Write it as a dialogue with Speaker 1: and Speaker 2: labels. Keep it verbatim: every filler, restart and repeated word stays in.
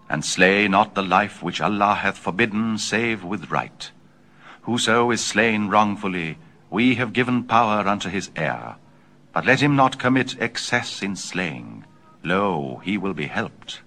Speaker 1: And slay not the life which Allah hath forbidden, save with right. Whoso is slain wrongfully, we have given power unto his heir. But let him not commit excess in slaying. Lo, he will be helped.